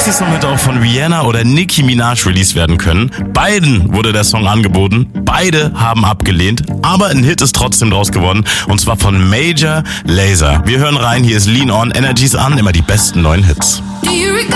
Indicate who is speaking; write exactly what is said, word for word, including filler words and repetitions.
Speaker 1: Sexy Song hätte auch von Rihanna oder Nicki Minaj released werden können. Beiden wurde der Song angeboten, beide haben abgelehnt, aber ein Hit ist trotzdem draus geworden und zwar von Major Lazer. Wir hören rein, hier ist Lean On, Energies an, immer die besten neuen Hits.
Speaker 2: Do you recall